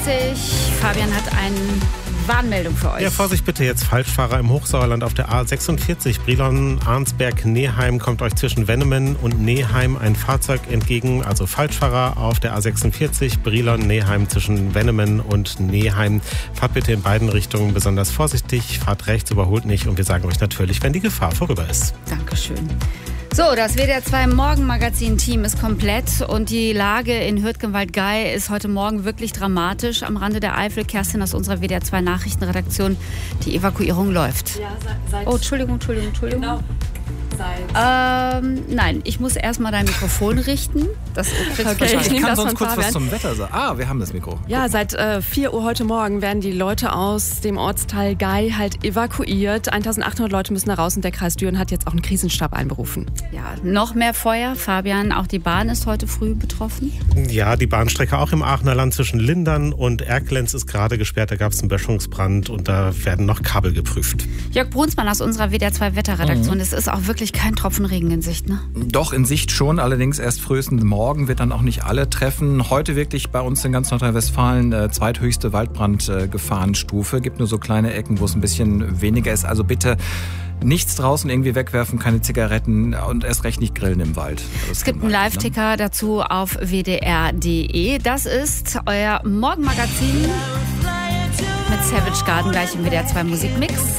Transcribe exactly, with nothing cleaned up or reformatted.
vierzig. Fabian hat eine Warnmeldung für euch. Ja, Vorsicht bitte jetzt, Falschfahrer im Hochsauerland auf der A sechsundvierzig. Brilon, Arnsberg, Neheim kommt euch zwischen Wennemen und Neheim ein Fahrzeug entgegen. Also Falschfahrer auf der A sechsundvierzig, Brilon, Neheim zwischen Wennemen und Neheim. Fahrt bitte in beiden Richtungen besonders vorsichtig, fahrt rechts, überholt nicht und wir sagen euch natürlich, wenn die Gefahr vorüber ist. Dankeschön. So, das W D R zwei Morgenmagazin-Team ist komplett und die Lage in Hürtgenwald-Gei ist heute Morgen wirklich dramatisch. Am Rande der Eifel, Kerstin aus unserer W D R zwei Nachrichtenredaktion, die Evakuierung läuft. Ja, seit... Oh, Entschuldigung, Entschuldigung, Entschuldigung. Genau. Ähm, nein, ich muss erstmal dein Mikrofon richten. Das kriegst Okay, du ich nehme Kann das sonst von kurz Fabian. was zum Wetter sagen? Ah, wir haben das Mikro. Ja, seit äh, vier Uhr heute Morgen werden die Leute aus dem Ortsteil Gei halt evakuiert. eintausendachthundert Leute müssen da raus und der Kreis Düren hat jetzt auch einen Krisenstab einberufen. Ja, noch mehr Feuer. Fabian, auch die Bahn ist heute früh betroffen. Ja, die Bahnstrecke auch im Aachener Land zwischen Lindern und Erkelenz ist gerade gesperrt. Da gab es einen Böschungsbrand und da werden noch Kabel geprüft. Jörg Brunsmann aus unserer W D R zwei Wetterredaktion. Mhm. Es ist auch wirklich kein Tropfen Regen in Sicht, ne? Doch, in Sicht schon, allerdings erst frühestens morgen wird dann auch nicht alle treffen. Heute wirklich bei uns in ganz Nordrhein-Westfalen äh, zweithöchste Waldbrandgefahrenstufe. Gibt nur so kleine Ecken, wo es ein bisschen weniger ist. Also bitte nichts draußen irgendwie wegwerfen, keine Zigaretten und erst recht nicht grillen im Wald. Es gibt einen Live-Ticker dazu auf w d r punkt d e. Das ist euer Morgenmagazin mit Savage Garden gleich im W D R zwei Musikmix.